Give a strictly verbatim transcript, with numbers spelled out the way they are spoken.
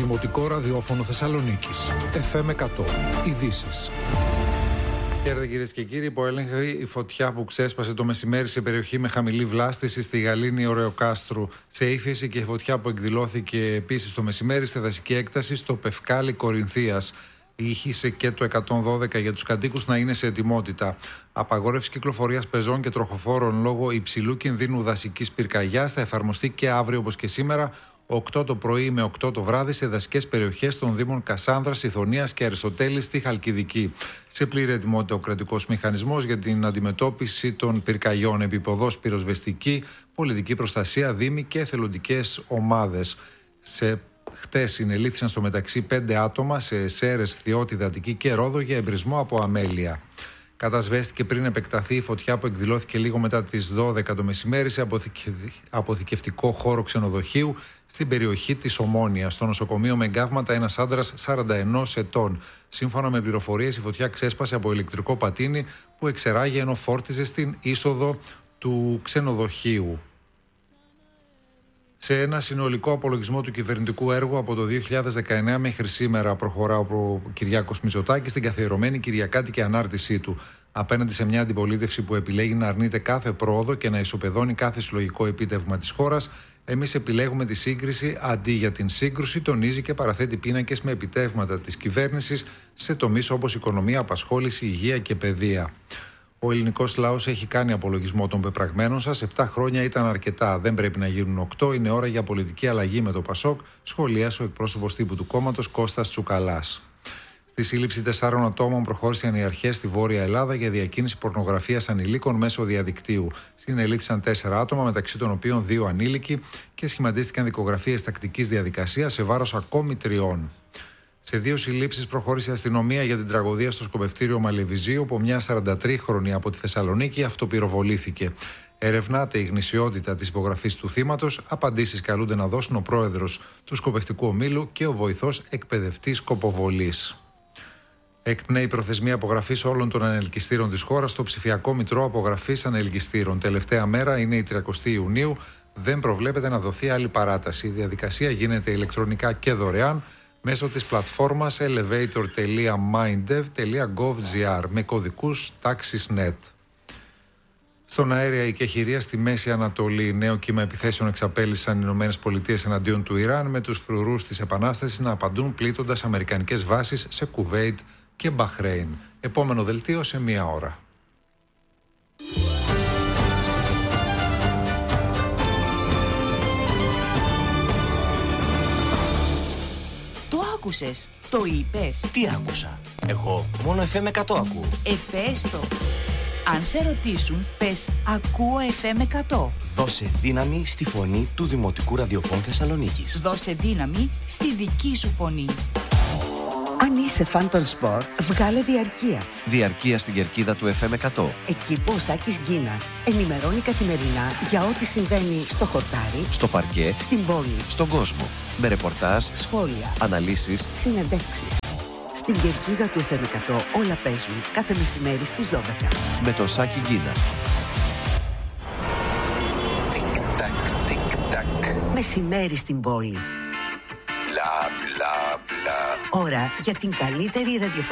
Δημοτικό Ραδιόφωνο Θεσσαλονίκης. εφ εμ εκατό. Ειδήσεις. Χαίρετε κυρίες και κύριοι. Υπό έλεγχο η φωτιά που ξέσπασε το μεσημέρι σε περιοχή με χαμηλή βλάστηση στη Γαλήνη Ωρεοκάστρου. Σε ύφεση και φωτιά που εκδηλώθηκε επίσης το μεσημέρι σε δασική έκταση στο Πευκάλι Κορινθίας. Ήχησε και το εκατόν δώδεκα για τους κατοίκους να είναι σε ετοιμότητα. Απαγόρευση κυκλοφορίας πεζών και τροχοφόρων λόγω υψηλού κινδύνου δασικής πυρκαγιάς θα εφαρμοστεί και αύριο όπως και σήμερα, οκτώ το πρωί με οκτώ το βράδυ, σε δασικές περιοχές των Δήμων Κασάνδρας, Ιθωνίας και Αριστοτέλης στη Χαλκιδική. Σε πλήρη ετοιμότητα ο κρατικός μηχανισμός για την αντιμετώπιση των πυρκαγιών, επίποδος πυροσβεστική, πολιτική προστασία, δήμοι και εθελοντικές ομάδες. Σε Χτες συνελήφθησαν στο μεταξύ πέντε άτομα σε Σέρρες, Φθιώτη, Δατική και Ρόδο για εμπρισμό από αμέλεια. Κατασβέστηκε πριν επεκταθεί η φωτιά που εκδηλώθηκε λίγο μετά τις δώδεκα το μεσημέρι σε αποθηκευτικό χώρο ξενοδοχείου στην περιοχή της Ομόνοιας. Στο νοσοκομείο με εγκάβματα ένας άντρας σαράντα ενός ετών. Σύμφωνα με πληροφορίες, η φωτιά ξέσπασε από ηλεκτρικό πατίνι που εξεράγει ενώ φόρτιζε στην είσοδο του ξενοδοχείου. Σε ένα συνολικό απολογισμό του κυβερνητικού έργου από το δύο χιλιάδες δεκαεννέα μέχρι σήμερα, προχωρά ο Κυριάκος Μητσοτάκης στην καθιερωμένη κυριακάτικη ανάρτησή του. Απέναντι σε μια αντιπολίτευση που επιλέγει να αρνείται κάθε πρόοδο και να ισοπεδώνει κάθε συλλογικό επίτευγμα της χώρας, εμείς επιλέγουμε τη σύγκριση αντί για την σύγκρουση, τονίζει και παραθέτει πίνακες με επιτεύγματα της κυβέρνησης σε τομείς όπως οικονομία, απασχόληση, υγεία και παιδεία. Ο ελληνικός λαός έχει κάνει απολογισμό των πεπραγμένων σας. Επτά χρόνια ήταν αρκετά. Δεν πρέπει να γίνουν οκτώ. Είναι ώρα για πολιτική αλλαγή με το Πασόκ, σχολίασε ο εκπρόσωπος τύπου του κόμματος Κώστας Τσουκαλάς. Στη σύλληψη τεσσάρων ατόμων προχώρησαν οι αρχές στη Βόρεια Ελλάδα για διακίνηση πορνογραφίας ανηλίκων μέσω διαδικτύου. Συνελήφθησαν τέσσερα άτομα, μεταξύ των οποίων δύο ανήλικοι, και σχηματίστηκαν δικογραφίες τακτικής διαδικασίας σε βάρος ακόμη τριών. Σε δύο συλλήψεις προχώρησε η αστυνομία για την τραγωδία στο σκοπευτήριο Μαλεβιζίου, όπου μια σαραντατρίχρονη από τη Θεσσαλονίκη αυτοπυροβολήθηκε. Ερευνάται η γνησιότητα της υπογραφής του θύματος. Απαντήσεις καλούνται να δώσουν ο πρόεδρος του σκοπευτικού ομίλου και ο βοηθός εκπαιδευτής σκοποβολής. Εκπνέει η προθεσμία απογραφής όλων των ανελκυστήρων της χώρας στο ψηφιακό μητρό απογραφής ανελκυστήρων. Τελευταία μέρα είναι η τριαντάτη Ιουνίου. Δεν προβλέπεται να δοθεί άλλη παράταση. Η διαδικασία γίνεται ηλεκτρονικά και δωρεάν μέσω της πλατφόρμας elevator τελεία mindev τελεία gov.gr με κωδικούς TaxisNet. Στον αέρια η κεχηρία στη Μέση Ανατολή. Νέο κύμα επιθέσεων εξαπέλυσαν οι ΗΠΑ εναντίον του Ιράν, με τους φρουρούς της Επανάστασης να απαντούν πλήττοντας αμερικανικές βάσεις σε Κουβέιτ και Μπαχρέιν. Επόμενο δελτίο σε μία ώρα. Άκουσες, το είπες. Τι άκουσα? Εγώ μόνο εφ εμ εκατό ακούω. Εφέστο. Αν σε ρωτήσουν, πες ακούω εφ εμ εκατό. Δώσε δύναμη στη φωνή του Δημοτικού Ραδιοφώνου Θεσσαλονίκης. Δώσε δύναμη στη δική σου φωνή. Αν είσαι φαν των σπορ, βγάλε διαρκείας. Διαρκεία στην κερκίδα του εφ εμ εκατό. Εκεί που ο Σάκης Γκίνας ενημερώνει καθημερινά για ό,τι συμβαίνει στο χορτάρι, στο παρκέ, στην πόλη, στον κόσμο. Με ρεπορτάζ, σχόλια, αναλύσεις, συνεντεύξεις. Στην κερκίδα του εφ εμ εκατό όλα παίζουν κάθε μεσημέρι στις δώδεκα. Με τον Σάκη Γκίνα. Τικ-τακ, τικ-τακ. Μεσημέρι στην πόλη. Μπλα, μπλα, μπλα. Ώρα για την καλύτερη ραδιοφωνική